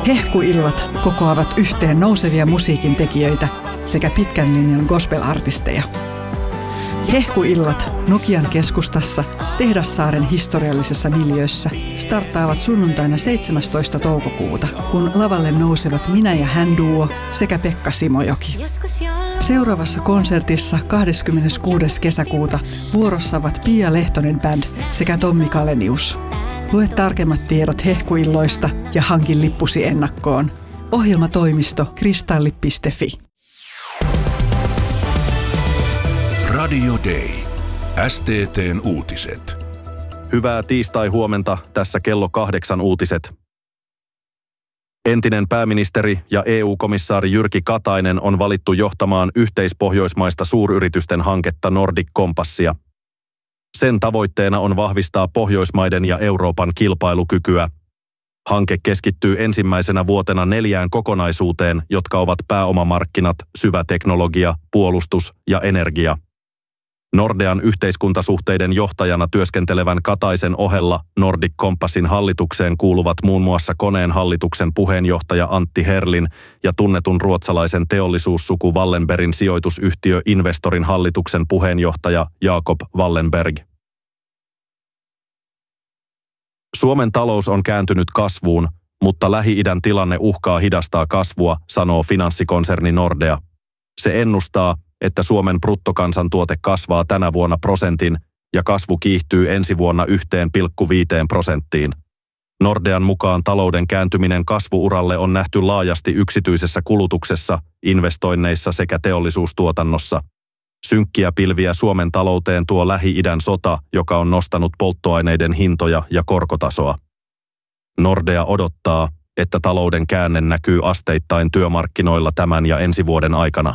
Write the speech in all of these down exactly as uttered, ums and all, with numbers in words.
Hehkuillat kokoavat yhteen nousevia musiikin tekijöitä sekä pitkän linjan gospel-artisteja. Hehkuillat Nokian keskustassa Tehdassaaren historiallisessa miljöössä starttaavat sunnuntaina seitsemästoista toukokuuta, kun lavalle nousevat Minä ja hän duo sekä Pekka Simojoki. Seuraavassa konsertissa kahdeskymmeneskuudes kesäkuuta vuorossa ovat Pia Lehtonen Band sekä Tommi Kalenius. Lue tarkemmat tiedot hehkuilloista ja hankin lippusi ennakkoon. Ohjelmatoimisto kristalli piste fi. Radio Day. S T T:n uutiset. Hyvää tiistai-huomenta, tässä kello kahdeksan uutiset. Entinen pääministeri ja E U-komissaari Jyrki Katainen on valittu johtamaan yhteispohjoismaista suuryritysten hanketta Nordic Compassia. Sen tavoitteena on vahvistaa Pohjoismaiden ja Euroopan kilpailukykyä. Hanke keskittyy ensimmäisenä vuotena neljään kokonaisuuteen, jotka ovat pääomamarkkinat, syvä teknologia, puolustus ja energia. Nordean yhteiskuntasuhteiden johtajana työskentelevän Kataisen ohella Nordic Compassin hallitukseen kuuluvat muun muassa Koneen hallituksen puheenjohtaja Antti Herlin ja tunnetun ruotsalaisen teollisuussuku Wallenbergin sijoitusyhtiö Investorin hallituksen puheenjohtaja Jakob Wallenberg. Suomen talous on kääntynyt kasvuun, mutta Lähi-idän tilanne uhkaa hidastaa kasvua, sanoo finanssikonserni Nordea. Se ennustaa, että Suomen bruttokansantuote kasvaa tänä vuonna prosentin ja kasvu kiihtyy ensi vuonna yksi pilkku viisi prosenttiin. Nordean mukaan talouden kääntyminen kasvuuralle on nähty laajasti yksityisessä kulutuksessa, investoinneissa sekä teollisuustuotannossa. Synkkiä pilviä Suomen talouteen tuo Lähi-idän sota, joka on nostanut polttoaineiden hintoja ja korkotasoa. Nordea odottaa, että talouden käänne näkyy asteittain työmarkkinoilla tämän ja ensi vuoden aikana.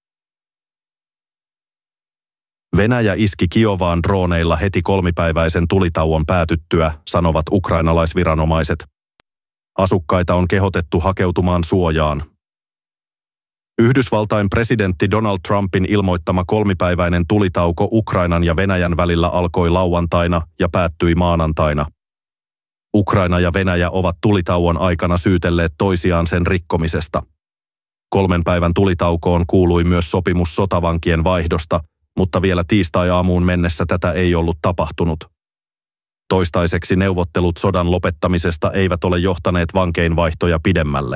Venäjä iski Kiovaan drooneilla heti kolmipäiväisen tulitauon päätyttyä, sanovat ukrainalaisviranomaiset. Asukkaita on kehotettu hakeutumaan suojaan. Yhdysvaltain presidentti Donald Trumpin ilmoittama kolmipäiväinen tulitauko Ukrainan ja Venäjän välillä alkoi lauantaina ja päättyi maanantaina. Ukraina ja Venäjä ovat tulitauon aikana syytelleet toisiaan sen rikkomisesta. Kolmen päivän tulitaukoon kuului myös sopimus sotavankien vaihdosta, mutta vielä tiistai-aamuun mennessä tätä ei ollut tapahtunut. Toistaiseksi neuvottelut sodan lopettamisesta eivät ole johtaneet vankeinvaihtoja pidemmälle.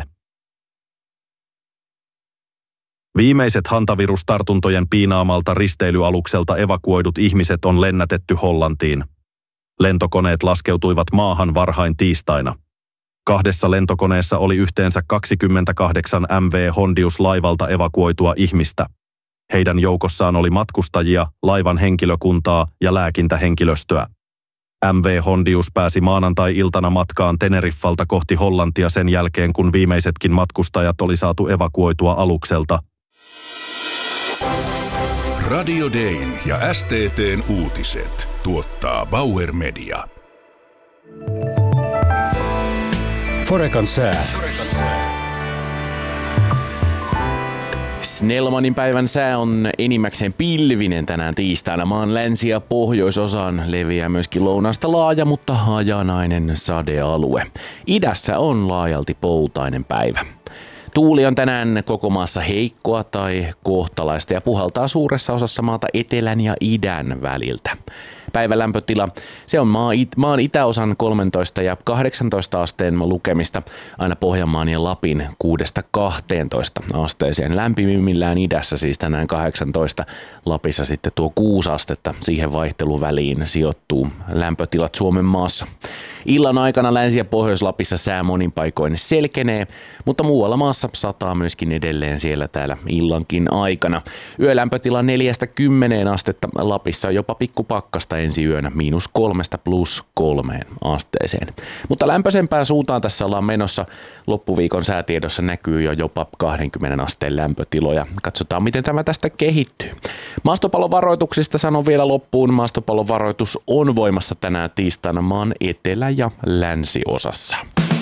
Viimeiset hantavirustartuntojen piinaamalta risteilyalukselta evakuoidut ihmiset on lennätetty Hollantiin. Lentokoneet laskeutuivat maahan varhain tiistaina. Kahdessa lentokoneessa oli yhteensä kaksikymmentäkahdeksan M V Hondius-laivalta evakuoitua ihmistä. Heidän joukossaan oli matkustajia, laivan henkilökuntaa ja lääkintähenkilöstöä. M V Hondius pääsi maanantai-iltana matkaan Teneriffalta kohti Hollantia sen jälkeen, kun viimeisetkin matkustajat oli saatu evakuoitua alukselta. Radio Dayn ja S T T:n uutiset tuottaa Bauer Media. Forekan sää. Snellmanin päivän sää on enimmäkseen pilvinen tänään tiistaina. Maan länsi- ja pohjoisosaan leviää myöskin lounasta laaja, mutta hajanainen sadealue. Idässä on laajalti poutainen päivä. Tuuli on tänään koko maassa heikkoa tai kohtalaista ja puhaltaa suuressa osassa maata etelän ja idän väliltä. Päivän lämpötila, se on maan, it, maan itäosan kolmetoista ja kahdeksantoista asteen lukemista aina Pohjanmaan ja Lapin kuudesta kahteentoista asteeseen. Lämpimimmillään idässä siis tänään kahdeksantoista, Lapissa sitten tuo kuusi astetta. Siihen vaihteluväliin sijoittuu lämpötilat Suomen maassa. Illan aikana Länsi- ja Pohjois-Lapissa sää monin paikoin selkenee, mutta muualla maassa sataa myöskin edelleen siellä täällä illankin aikana. Yölämpötila neljästä kymmeneen astetta, Lapissa jopa pikkupakkasta ensi yönä miinus kolmesta plus kolmeen asteeseen. Mutta lämpöisempään suuntaan tässä ollaan menossa. Loppuviikon säätiedossa näkyy jo jopa kaksikymmentä asteen lämpötiloja. Katsotaan, miten tämä tästä kehittyy. Maastopallovaroituksista sanon vielä loppuun. Maastopallovaroitus on voimassa tänään tiistaina maan etelä- ja länsiosassa.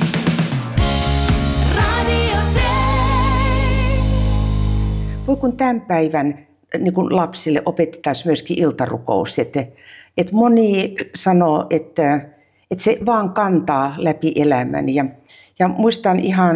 Voi kun tämän päivän niin kun lapsille opetettaisiin myöskin iltarukous. Että, että moni sanoo, että, että se vaan kantaa läpi elämän. Ja, ja muistan ihan